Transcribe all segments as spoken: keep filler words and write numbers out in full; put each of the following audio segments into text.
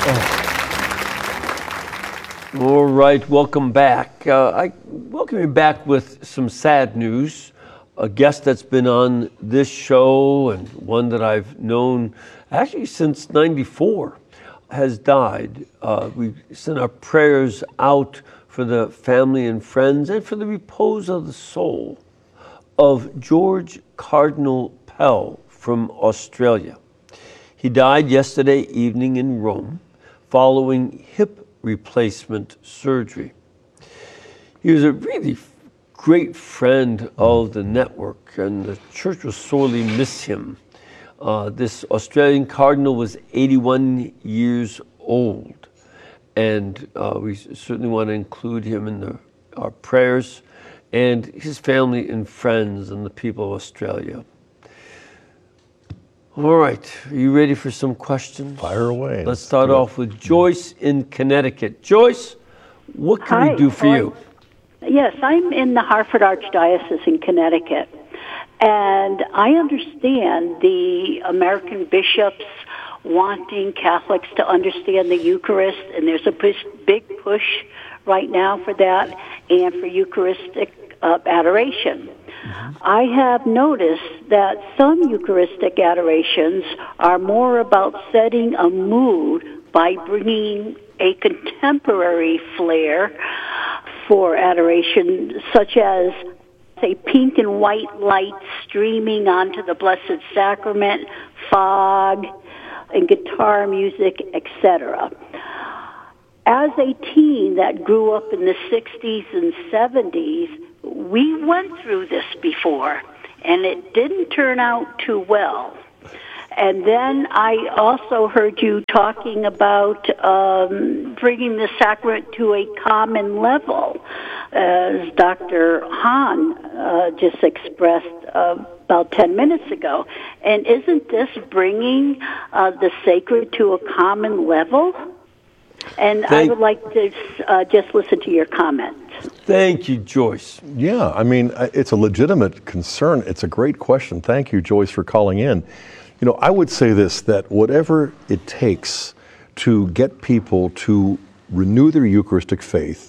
All right, welcome back. Uh, I welcome you back with some sad news. A guest that's been on this show and one that I've known actually since ninety-four has died. Uh, we send our prayers out for the family and friends and for the repose of the soul of George Cardinal Pell from Australia. He died yesterday evening in Rome following hip replacement surgery. He was a really great friend of the network, and the church will sorely miss him. Uh, this Australian cardinal was eighty-one years old, and uh, we certainly want to include him in the, our prayers, and his family and friends and the people of Australia. All right, are you ready for some questions? Fire away. Let's start off with Joyce in Connecticut. Joyce, what can Hi. we do for Hello. you? Yes, I'm in the Hartford Archdiocese in Connecticut, and I understand the American bishops wanting Catholics to understand the Eucharist, and there's a push, big push right now for that and for Eucharistic uh, adoration. I have noticed that some Eucharistic adorations are more about setting a mood by bringing a contemporary flair for adoration, such as, say, pink and white lights streaming onto the Blessed Sacrament, fog, and guitar music, et cetera. As a teen that grew up in the sixties and seventies, we went through this before, and it didn't turn out too well. And then I also heard you talking about um, bringing the sacrament to a common level, as Doctor Hahn uh, just expressed uh, about ten minutes ago. And isn't this bringing uh, the sacred to a common level? And Thank- I would like to uh, just listen to your comments. Thank you, Joyce. Yeah, I mean, it's a legitimate concern. It's a great question. Thank you, Joyce, for calling in. You know, I would say this, that whatever it takes to get people to renew their Eucharistic faith,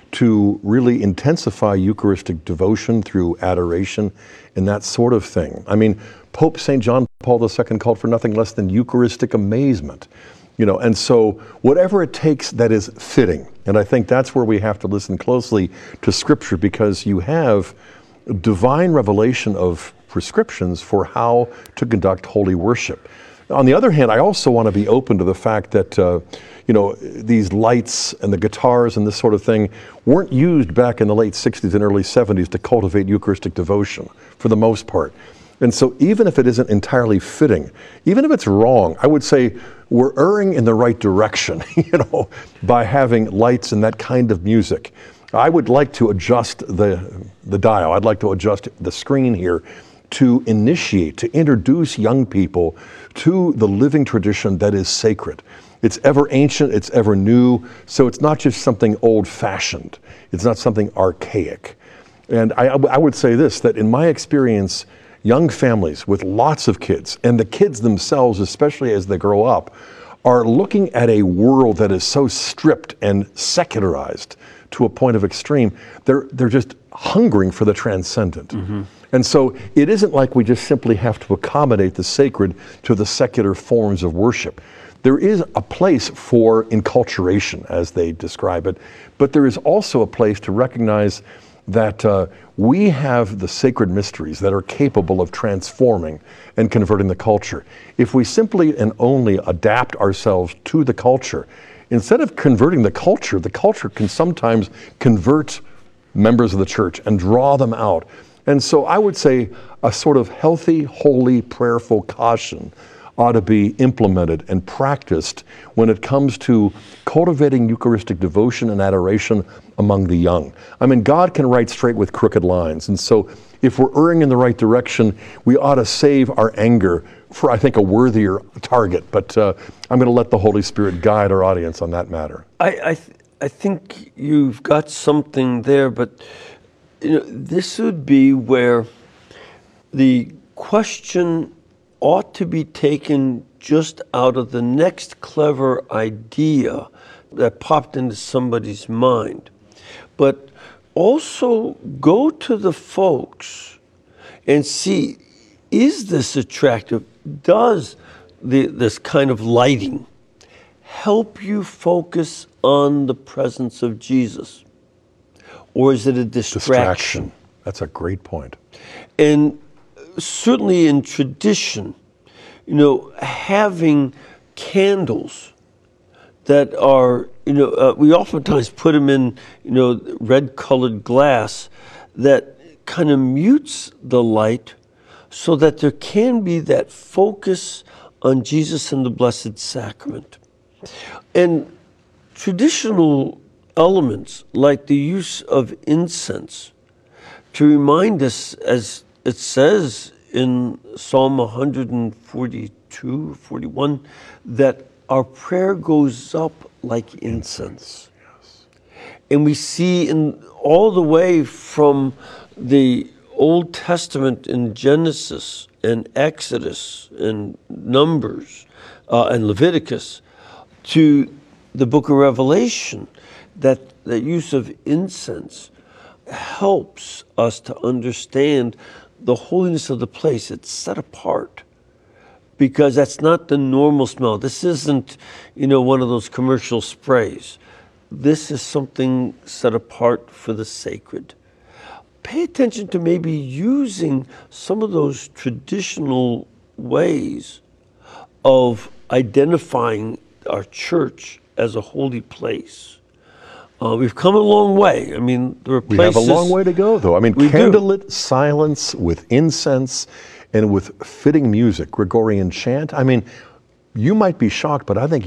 to really intensify Eucharistic devotion through adoration and that sort of thing. I mean, Pope Saint John Paul the Second called for nothing less than Eucharistic amazement. You know, and so whatever it takes that is fitting, and I think that's where we have to listen closely to Scripture, because you have divine revelation of prescriptions for how to conduct holy worship. On the other hand, I also want to be open to the fact that, uh, you know, these lights and the guitars and this sort of thing weren't used back in the late sixties and early seventies to cultivate Eucharistic devotion, for the most part. And so even if it isn't entirely fitting, even if it's wrong, I would say we're erring in the right direction, you know, by having lights and that kind of music. I would like to adjust the, the dial. I'd like to adjust the screen here to initiate, to introduce young people to the living tradition that is sacred. It's ever ancient, it's ever new, so it's not just something old-fashioned. It's not something archaic. And I, I would say this, that in my experience, young families with lots of kids, and the kids themselves, especially as they grow up, are looking at a world that is so stripped and secularized to a point of extreme. They're, they're just hungering for the transcendent. Mm-hmm. And so it isn't like we just simply have to accommodate the sacred to the secular forms of worship. There is a place for enculturation, as they describe it, but there is also a place to recognize that uh, we have the sacred mysteries that are capable of transforming and converting the culture. If we simply and only adapt ourselves to the culture, instead of converting the culture, the culture can sometimes convert members of the church and draw them out. And so I would say a sort of healthy, holy, prayerful caution ought to be implemented and practiced when it comes to cultivating Eucharistic devotion and adoration among the young. I mean, God can write straight with crooked lines. And so if we're erring in the right direction, we ought to save our anger for, I think, a worthier target. But uh, I'm going to let the Holy Spirit guide our audience on that matter. I I, th- I think you've got something there, but you know, this would be where the question ought to be taken just out of the next clever idea that popped into somebody's mind. But also go to the folks and see, is this attractive? Does the, this kind of lighting help you focus on the presence of Jesus? Or is it a distraction? Distraction. That's a great point. And certainly in tradition, you know, having candles that are, you know, uh, we oftentimes put them in, you know, red colored glass that kind of mutes the light so that there can be that focus on Jesus and the Blessed Sacrament. And traditional elements like the use of incense to remind us, as it says in Psalm one forty-two, forty-one, that our prayer goes up like incense. Yes. And we see in all the way from the Old Testament in Genesis and Exodus and Numbers uh, and Leviticus to the book of Revelation, that the use of incense helps us to understand the holiness of the place. It's set apart because that's not the normal smell. This isn't, you know, one of those commercial sprays. This is something set apart for the sacred. Pay attention to maybe using some of those traditional ways of identifying our church as a holy place. Uh, we've come a long way. I mean, there are We places... have a long way to go, though. I mean, We do. candlelit silence with incense and with fitting music, Gregorian chant. I mean, you might be shocked, but I think